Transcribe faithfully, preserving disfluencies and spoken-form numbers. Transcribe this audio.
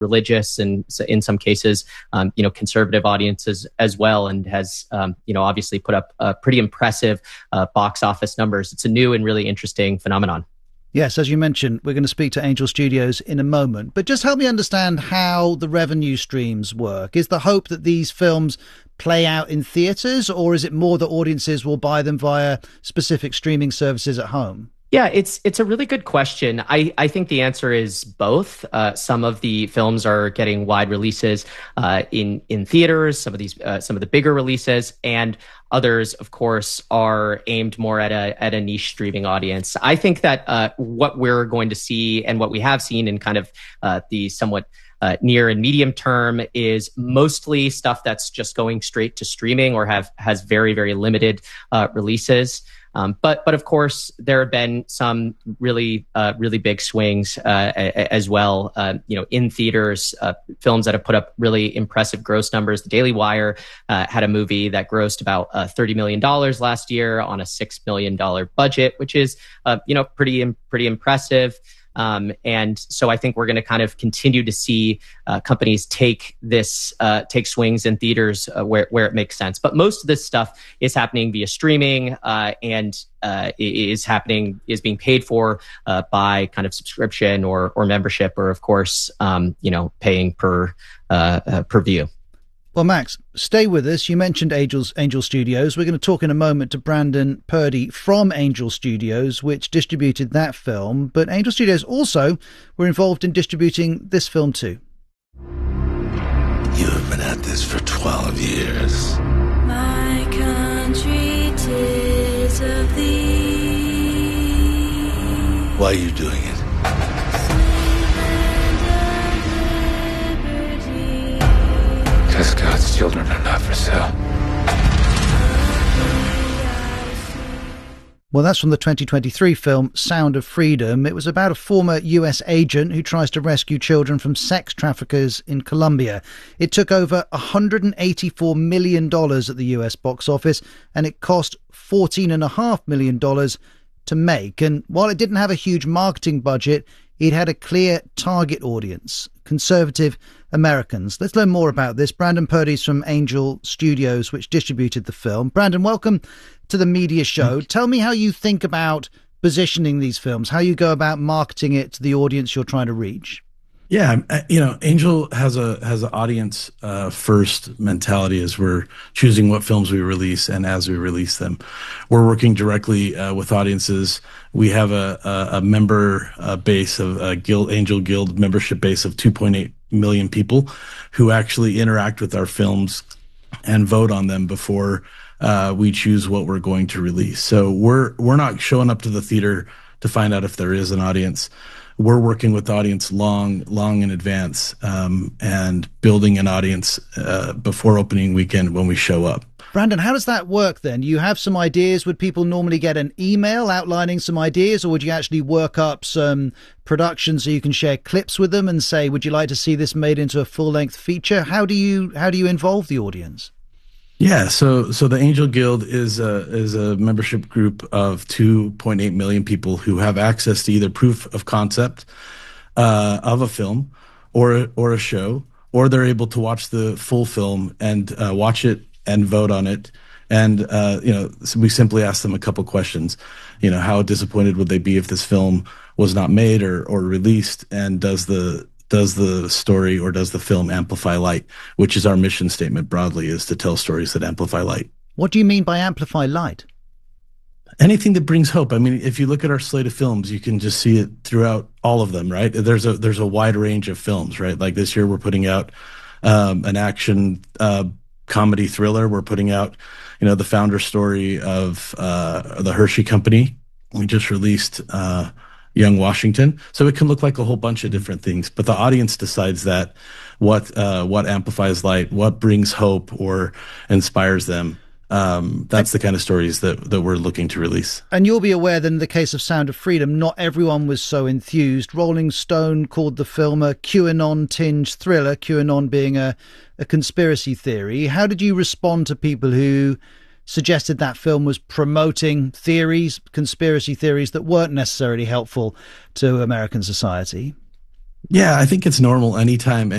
religious and in some cases, um, you know, conservative audiences as well, and has, um, you know, obviously put up uh, pretty impressive uh, box office numbers. It's a new and really interesting phenomenon. Yes, as you mentioned, we're going to speak to Angel Studios in a moment. But just help me understand how the revenue streams work. Is the hope that these films play out in theatres, or is it more that audiences will buy them via specific streaming services at home? Yeah, it's it's a really good question. I, I think the answer is both. Uh, some of the films are getting wide releases uh, in in theaters. Some of these uh, some of the bigger releases, and others, of course, are aimed more at a at a niche streaming audience. I think that uh, what we're going to see, and what we have seen in kind of uh, the somewhat Uh, near and medium term, is mostly stuff that's just going straight to streaming or have has very, very limited uh, releases. Um, but but of course, there have been some really uh, really big swings uh, a, as well. Uh, you know, in theaters, uh, films that have put up really impressive gross numbers. The Daily Wire uh, had a movie that grossed about uh, thirty million dollars last year on a six million dollars budget, which is uh, you know pretty pretty impressive. Um, and so I think we're going to kind of continue to see uh, companies take this, uh, take swings in theaters uh, where where it makes sense. But most of this stuff is happening via streaming, uh, and uh, is happening is being paid for uh, by kind of subscription or or membership, or of course, um, you know, paying per uh, uh, per view. Well, Max, stay with us. You mentioned Angels, Angel Studios. We're going to talk in a moment to Brandon Purdy from Angel Studios, which distributed that film. But Angel Studios also were involved in distributing this film too. You have been at this for twelve years. My country, 'tis of thee. Why are you doing it? Because God's children are not for sale. Well, that's from the twenty twenty-three film Sound of Freedom. It was about a former U S agent who tries to rescue children from sex traffickers in Colombia. It took over one hundred eighty-four million dollars at the U S box office, and it cost fourteen point five million dollars to make. And while it didn't have a huge marketing budget, it had a clear target audience, conservative Americans. Let's learn more about this. Brandon Purdy's from Angel Studios, which distributed the film. Brandon, welcome to the media show. Tell me how you think about positioning these films, how you go about marketing it to the audience you're trying to reach. Yeah, you know, Angel has a has an audience uh, first mentality as we're choosing what films we release, and as we release them, we're working directly uh, with audiences. We have a a, a member uh, base of a Guild Angel Guild membership base of two point eight million people who actually interact with our films and vote on them before uh, we choose what we're going to release. So we're we're not showing up to the theater to find out if there is an audience. We're working with the audience long, long in advance, um, and building an audience uh, before opening weekend when we show up. Brandon, how does that work then? You have some ideas. Would people normally get an email outlining some ideas, or would you actually work up some production so you can share clips with them and say, would you like to see this made into a full-length feature? How do you how do you involve the audience? Yeah, so so the Angel Guild is a is a membership group of two point eight million people who have access to either proof of concept uh, of a film or or a show, or they're able to watch the full film and uh, watch it and vote on it. And uh, you know, so we simply ask them a couple questions. You know, how disappointed would they be if this film was not made or or released? And does the Does the story or does the film amplify light, which is our mission statement broadly, is to tell stories that amplify light. What do you mean by amplify light? Anything that brings hope. I mean, if you look at our slate of films, you can just see it throughout all of them, right? There's a there's a wide range of films, right? Like this year, we're putting out um, an action uh, comedy thriller. We're putting out, you know, the founder story of uh, the Hershey Company. We just released Uh, Young Washington. So it can look like a whole bunch of different things, but the audience decides that what uh, what amplifies light, what brings hope or inspires them. Um, that's the kind of stories that, that we're looking to release. And you'll be aware that in the case of Sound of Freedom, not everyone was so enthused. Rolling Stone called the film a QAnon-tinged thriller, QAnon being a, a conspiracy theory. How did you respond to people who suggested that film was promoting theories, conspiracy theories that weren't necessarily helpful to American society? Yeah, I think it's normal anytime